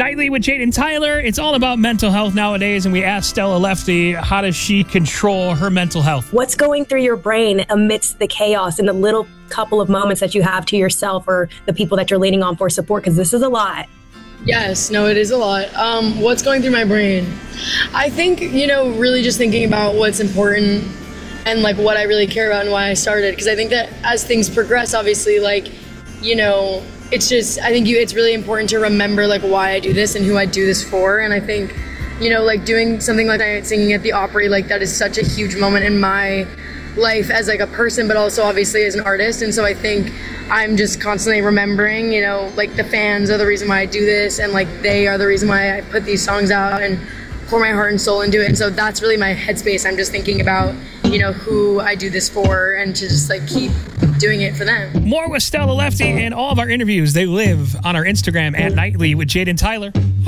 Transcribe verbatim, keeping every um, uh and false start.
Nightly with Jade and Tyler. It's all about mental health nowadays, and we asked Stella Lefty, how does she control her mental health? What's going through your brain amidst the chaos and the little couple of moments that you have to yourself or the people that you're leaning on for support? Because this is a lot. Yes, no, it is a lot. Um, what's going through my brain? I think, you know, really just thinking about what's important and like what I really care about and why I started. Because I think that as things progress, obviously, like, you know, it's just, I think you, it's really important to remember like why I do this and who I do this for. And I think, you know, like doing something like that, singing at the Opry, like that is such a huge moment in my life as like a person, but also obviously as an artist. And so I think I'm just constantly remembering, you know, like the fans are the reason why I do this, and like they are the reason why I put these songs out and pour my heart and soul into it. And so that's really my headspace. I'm just thinking about, you know, who I do this for and to just like keep doing it for them. More with Stella Lefty and all of our interviews. They live on our Instagram at Nightly with Jade and Tyler.